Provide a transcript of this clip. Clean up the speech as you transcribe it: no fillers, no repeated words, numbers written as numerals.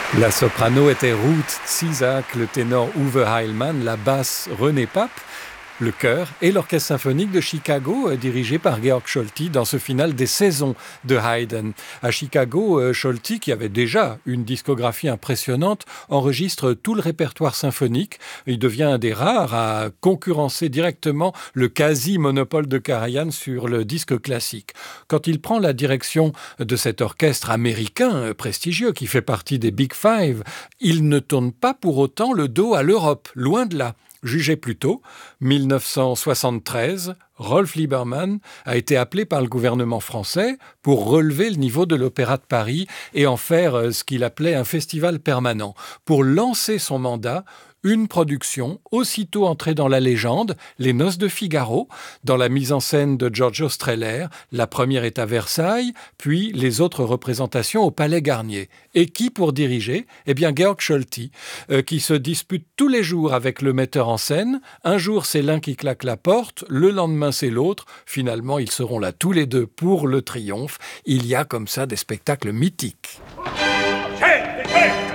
La soprano était Ruth Zizak, le ténor Uwe Heilmann, la basse René Pape, le chœur et l'orchestre symphonique de Chicago, dirigé par Georg Scholti dans ce final des saisons de Haydn. À Chicago, Scholti, qui avait déjà une discographie impressionnante, enregistre tout le répertoire symphonique. Il devient un des rares à concurrencer directement le quasi-monopole de Karajan sur le disque classique. Quand il prend la direction de cet orchestre américain prestigieux qui fait partie des Big Five, il ne tourne pas pour autant le dos à l'Europe, loin de là. Jugez plutôt, 1973, Rolf Liebermann a été appelé par le gouvernement français pour relever le niveau de l'Opéra de Paris et en faire ce qu'il appelait un festival permanent. Pour lancer son mandat, une production aussitôt entrée dans la légende, Les Noces de Figaro, dans la mise en scène de Giorgio Strehler. La première est à Versailles, puis les autres représentations au Palais Garnier. Et qui pour diriger ? Eh bien Georg Scholti, qui se dispute tous les jours avec le metteur en scène. Un jour c'est l'un qui claque la porte, le lendemain c'est l'autre. Finalement ils seront là tous les deux pour le triomphe. Il y a comme ça des spectacles mythiques. Hey, hey.